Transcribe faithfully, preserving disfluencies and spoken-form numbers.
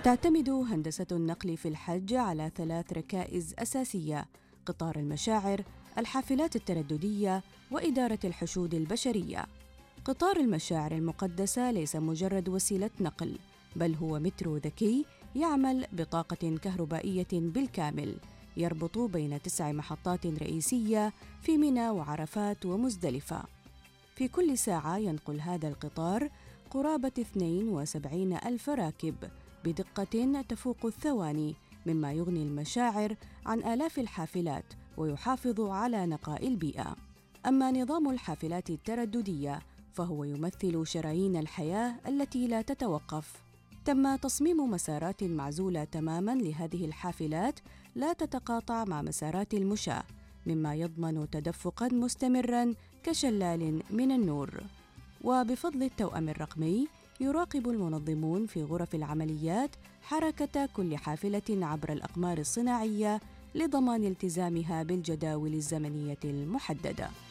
تعتمد هندسة النقل في الحج على ثلاث ركائز أساسية: قطار المشاعر، الحافلات الترددية، وإدارة الحشود البشرية. قطار المشاعر المقدسة ليس مجرد وسيلة نقل، بل هو مترو ذكي يعمل بطاقة كهربائية بالكامل، يربط بين تسع محطات رئيسية في منى وعرفات ومزدلفة. في كل ساعة ينقل هذا القطار قرابة اثنين وسبعين ألف راكب بدقة تفوق الثواني، مما يغني المشاعر عن آلاف الحافلات ويحافظ على نقاء البيئة. أما نظام الحافلات الترددية فهو يمثل شرايين الحياة التي لا تتوقف. تم تصميم مسارات معزولة تماماً لهذه الحافلات لا تتقاطع مع مسارات المشاة، مما يضمن تدفقاً مستمراً كشلال من النور. وبفضل التوأم الرقمي يراقب المنظمون في غرف العمليات حركة كل حافلة عبر الأقمار الصناعية لضمان التزامها بالجداول الزمنية المحددة.